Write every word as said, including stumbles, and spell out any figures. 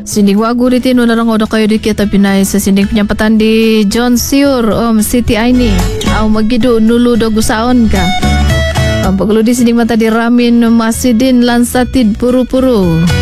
Sinding wagu riti no narang odo kayo di kita pinay sa sinding penyampatan di John Siur Om Siti Aini. Aw magido nulu do gusaon ka. Ang paglo di sinding mata di Ramin Masidin Lansatid Puru-puru.